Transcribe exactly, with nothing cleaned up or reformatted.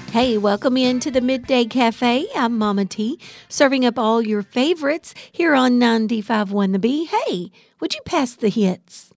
Hey, welcome into the Midday Cafe. I'm Mama T, serving up all your favorites here on ninety-five point one The Bee. Hey, would you pass the hits?